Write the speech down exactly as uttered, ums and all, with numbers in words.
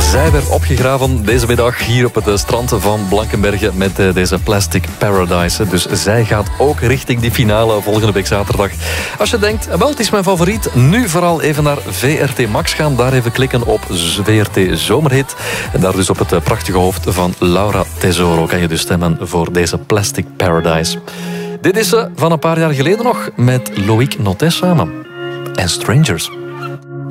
Zij werd opgegraven deze middag hier op het strand van Blankenberge met deze Plastic Paradise. Dus zij gaat ook richting die finale volgende week zaterdag. Als je denkt, wel, het is mijn favoriet, nu vooral even naar V R T Max gaan. Daar even klikken op V R T Zomerhit. En daar dus op het prachtige hoofd van Laura Tesoro kan je dus stemmen voor deze Plastic Paradise. Dit is ze van een paar jaar geleden nog met Loïc Notet samen. En Strangers.